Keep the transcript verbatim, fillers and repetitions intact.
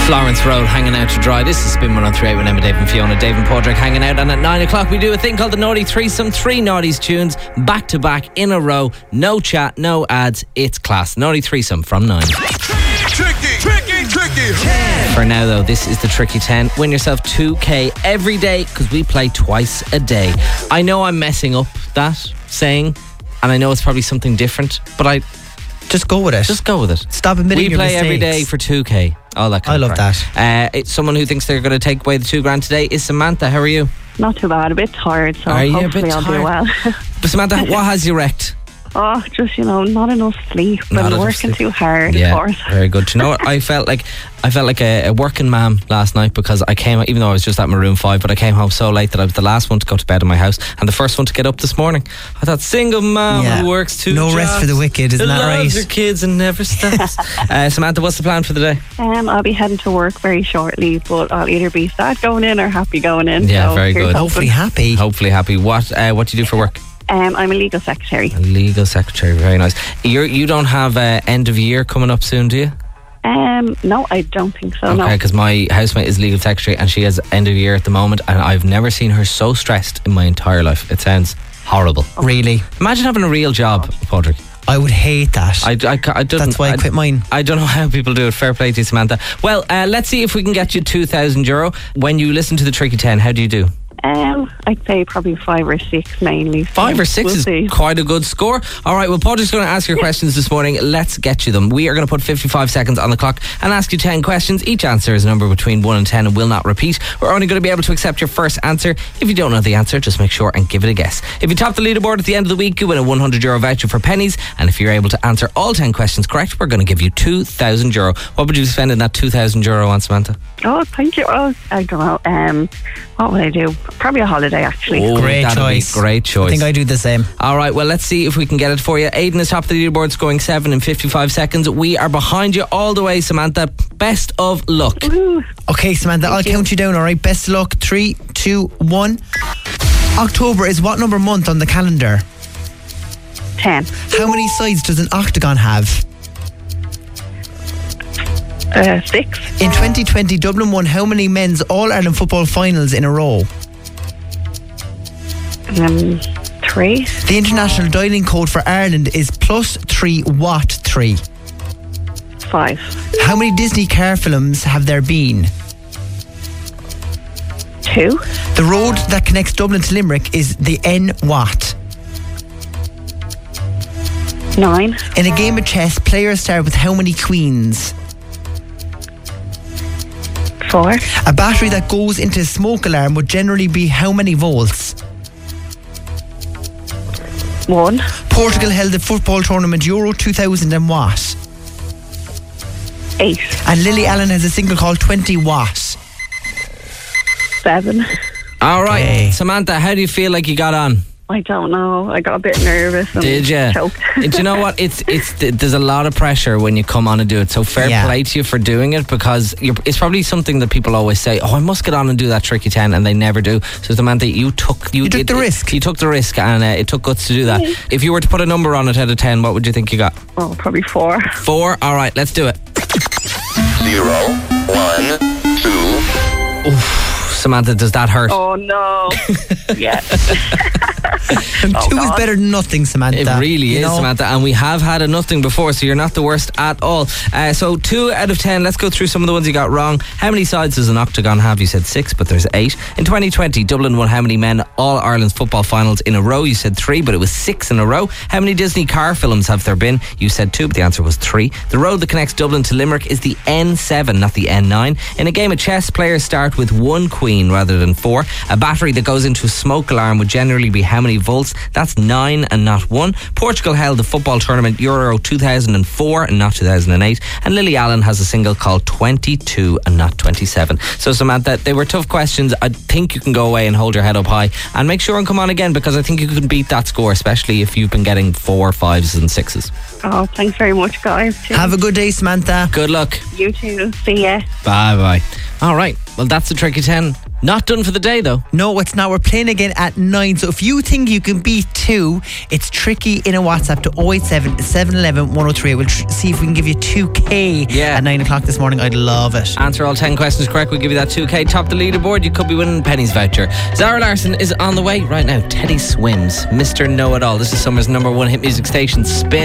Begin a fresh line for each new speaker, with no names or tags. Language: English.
Florence Road hanging out to dry. This is Spin one oh three point eight with Emma, Dave and Fiona. Dave and Padraig hanging out, and at nine o'clock we do a thing called the Naughty Threesome. Three Naughties tunes back to back in a row. No chat, no ads. It's class. Naughty Threesome from nine.
Tricky, tricky, tricky.
For now though, this is the Tricky ten. Win yourself two K every day because we play twice a day. I know I'm messing up that saying, and I know it's probably something different, but I
Just go with it.
just go with it.
Stop admitting
We
your
play
mistakes.
every day for two K. All that kind
I
of
love
crap.
that.
Uh, it's someone who thinks they're going to take away the two grand today is Samantha. How are you?
Not too bad, a bit tired, so
Are you a
hopefully
bit
I'll
tired?
do well.
But Samantha, what has you wrecked?
Oh, just, you know, not enough sleep
Not
and
enough
working
sleep.
too hard,
Yeah,
of course.
very good. Do you know what? I felt like I felt like a, a working man last night because I came, even though I was just at my room five, but I came home so late that I was the last one to go to bed in my house and the first one to get up this morning. I thought, single mom
Yeah.
who works two
No
jobs,
rest for the wicked, isn't
who
that
loves
right?
her kids and never stops. uh, Samantha, what's the plan for the day?
Um, I'll be heading to work very shortly, but I'll either be sad going in or happy going in.
Yeah,
so
very
here's
good.
hoping.
Hopefully happy.
Hopefully happy. What uh, what do you do for work?
Um, I'm a legal secretary.
A legal secretary. Very nice. You're, you don't have uh, end of year coming up soon, do you?
Um, no, I don't think so,
Okay,
no.
because my housemate is legal secretary and she has end of year at the moment, and I've never seen her so stressed in my entire life. It sounds horrible.
Really.
Imagine having a real job, Padraig.
I would hate that.
I, I, I don't,
That's why I quit mine.
I don't know how people do it. Fair play to you, Samantha. Well, uh, let's see if we can get you two thousand euro. When you listen to the Tricky ten, how do you do?
Um, I'd say probably five or six mainly. so
Five or six
we'll
is
see.
quite a good score. All right, well, Padraig's going to ask your questions this morning. Let's get you them. We are going to put fifty-five seconds on the clock and ask you ten questions. Each answer is a number between one and ten and will not repeat. We're only going to be able to accept your first answer. If you don't know the answer, just make sure and give it a guess. If you top the leaderboard at the end of the week, you win a one hundred euro voucher for pennies. And if you're able to answer all ten questions correct, we're going to give you two thousand euro. What would you be spending that two thousand euro on, Samantha?
Oh, thank you. Oh, I don't know. Um, what would I do? Probably a holiday, actually.
Oh,
Great
that'd be
choice.
great choice.
I think I do the same.
All right, well, let's see if we can get it for you. Aidan is top of the leaderboard, scoring seven in fifty-five seconds. We are behind you all the way, Samantha. Best of luck.
Ooh,
Okay, Samantha, I'll count you down, all right? Best of luck. Three, two, one. October is what number month on the calendar?
ten.
How many sides does an octagon have?
Uh, six.
In twenty twenty, Dublin won how many men's All-Ireland football finals in a row?
Um, three.
The international dialing code for Ireland is plus three watt three.
Five.
How many Disney car films have there been?
Two.
The road that connects Dublin to Limerick is the N what?
Nine.
In a game of chess, players start with how many queens?
Four.
A battery that goes into a smoke alarm would generally be how many volts?
One.
Portugal held the football tournament Euro two thousand and what?
Eight.
And Lily Allen has a single called twenty what?
Seven.
All right,
Okay.
Samantha, how do you feel like you got on?
I don't know. I got a bit nervous. And
Did you?
Choked.
Do you know what? It's it's there's a lot of pressure when you come on and do it. So fair
Yeah.
play to you for doing it because you're, it's probably something that people always say, "Oh, I must get on and do that Tricky ten," and they never do. So Samantha, you took you,
You took
it-
the
it-
risk.
You took the risk, and uh, it took guts to do that. If you were to put a number on it out of ten, what would you think you got?
Oh, probably four.
Four. All right, let's do it.
Zero, one, two.
Samantha, does that hurt?
Oh no. Yeah.
And
Oh,
two is
God.
better than nothing, Samantha.
It really
You
is,
know?
Samantha, and we have had a nothing before, so you're not the worst at all. Uh, so two out of ten. Let's go through some of the ones you got wrong. How many sides does an octagon have? You said six, but there's eight. In twenty twenty, Dublin won how many men All Ireland's football finals in a row? You said three, but it was six in a row. How many Disney car films have there been? You said two, but the answer was three. The road that connects Dublin to Limerick is the N seven, not the N nine. In a game of chess, players start with one queen rather than four. A battery that goes into a smoke alarm would generally be how many volts? That's nine and not one. Portugal held the football tournament Euro two thousand four and not two thousand eight. And Lily Allen has a single called twenty-two and not twenty-seven. So Samantha, they were tough questions. I think you can go away and hold your head up high and make sure and come on again because I think you can beat that score, especially if you've been getting four, fives and sixes.
Oh, thanks very much, guys. Cheers.
Have a good day, Samantha.
Good luck.
You too. See ya.
Bye bye. All right. Well, that's the Tricky ten. Not done for the day, though.
No, it's not. We're playing again at nine. So if you think you can beat two, it's tricky in a WhatsApp to oh eight seven, seven one one, one oh three. We'll tr- see if we can give you two K
Yeah.
at nine o'clock this morning. I'd love it.
Answer all ten questions correct, we'll give you that two K. Top the leaderboard, you could be winning Penny's voucher. Zara Larson is on the way right now. Teddy Swims, Mister Know-It-All. This is summer's number one hit music station, Spin.